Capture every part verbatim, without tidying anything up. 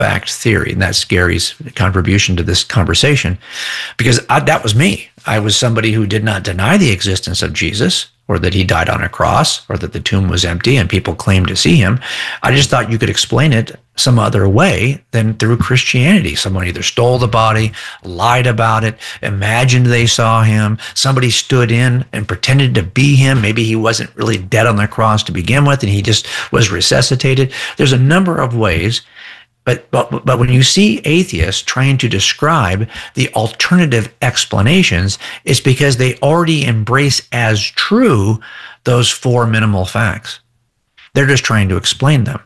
fact theory. And that's Gary's contribution to this conversation, because I, that was me. I was somebody who did not deny the existence of Jesus, or that he died on a cross, or that the tomb was empty and people claimed to see him. I just thought you could explain it some other way than through Christianity. Someone either stole the body, lied about it, imagined they saw him, somebody stood in and pretended to be him. Maybe he wasn't really dead on the cross to begin with, and he just was resuscitated. There's a number of ways. But, but but when you see atheists trying to describe the alternative explanations, it's because they already embrace as true those four minimal facts. They're just trying to explain them.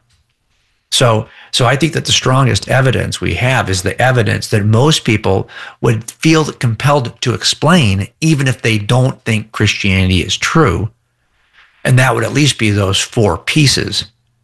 So so I think that the strongest evidence we have is the evidence that most people would feel compelled to explain, even if they don't think Christianity is true. And that would at least be those four pieces.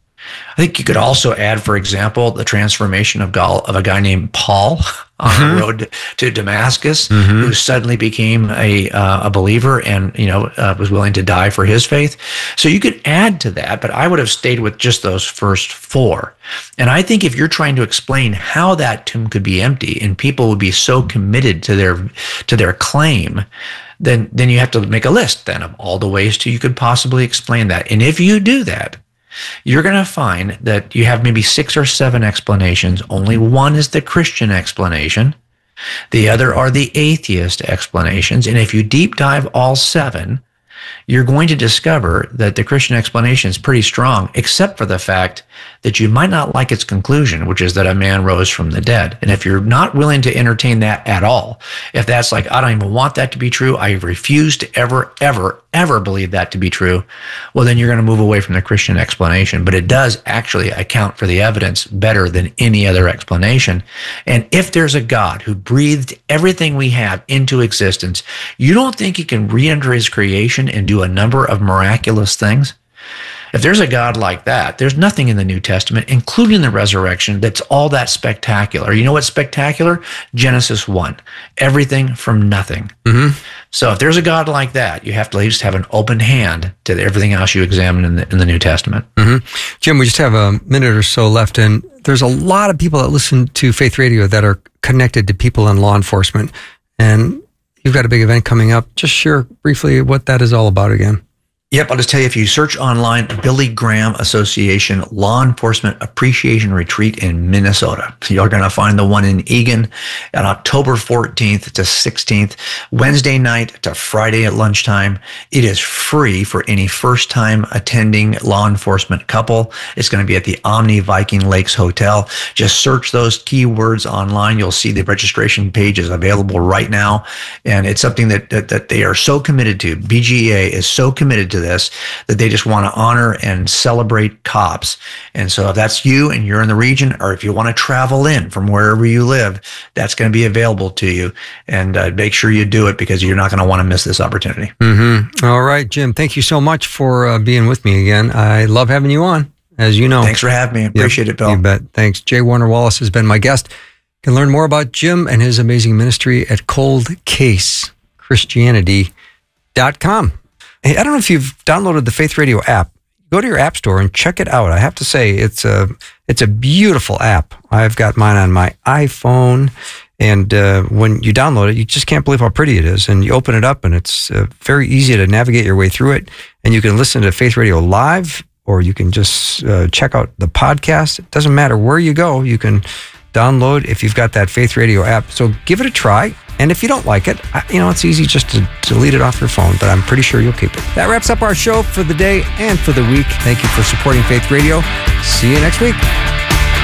I think you could also add, for example, the transformation of, Gal, of a guy named Paul on mm-hmm. the road to Damascus, mm-hmm. who suddenly became a uh, a believer and you know uh, was willing to die for his faith. So you could add to that, but I would have stayed with just those first four. And I think if you're trying to explain how that tomb could be empty and people would be so committed to their to their claim, then then you have to make a list then of all the ways to you could possibly explain that. And if you do that, you're going to find that you have maybe six or seven explanations. Only one is the Christian explanation. The other are the atheist explanations. And if you deep dive all seven, you're going to discover that the Christian explanation is pretty strong, except for the fact that you might not like its conclusion, which is that a man rose from the dead. And if you're not willing to entertain that at all, if that's like, I don't even want that to be true, I refuse to ever, ever, ever believe that to be true, well, then you're going to move away from the Christian explanation. But it does actually account for the evidence better than any other explanation. And if there's a God who breathed everything we have into existence, you don't think he can re-enter his creation and do a number of miraculous things? If there's a God like that, there's nothing in the New Testament, including the resurrection, that's all that spectacular. You know what's spectacular? Genesis one. Everything from nothing. Mm-hmm. So if there's a God like that, you have to at least have an open hand to everything else you examine in the, in the New Testament. Mm-hmm. Jim, we just have a minute or so left, and there's a lot of people that listen to Faith Radio that are connected to people in law enforcement, and you've got a big event coming up. Just share briefly what that is all about again. Yep, I'll just tell you, if you search online, Billy Graham Association Law Enforcement Appreciation Retreat in Minnesota. So you're going to find the one in Eagan on October fourteenth to sixteenth, Wednesday night to Friday at lunchtime. It is free for any first-time attending law enforcement couple. It's going to be at the Omni Viking Lakes Hotel. Just search those keywords online. You'll see the registration page is available right now. And it's something that, that, that they are so committed to. B G A is so committed to this that they just want to honor and celebrate cops. And so if that's you and you're in the region, or if you want to travel in from wherever you live, that's going to be available to you. And uh, make sure you do it, because you're not going to want to miss this opportunity. Mm-hmm. All right, Jim, thank you so much for uh, being with me again. I love having you on, as you know. Thanks for having me. Appreciate yep, it, Bill. You bet. Thanks. Jay Warner Wallace has been my guest. You can learn more about Jim and his amazing ministry at cold case christianity dot com. Hey, I don't know if you've downloaded the Faith Radio app. Go to your app store and check it out. I have to say, it's a it's a beautiful app. I've got mine on my iPhone, and uh, when you download it, you just can't believe how pretty it is. And you open it up, and it's uh, very easy to navigate your way through it. And you can listen to Faith Radio live, or you can just uh, check out the podcast. It doesn't matter where you go. You can download if you've got that Faith Radio app. So give it a try. And if you don't like it, you know, it's easy just to delete it off your phone, but I'm pretty sure you'll keep it. That wraps up our show for the day and for the week. Thank you for supporting Faith Radio. See you next week.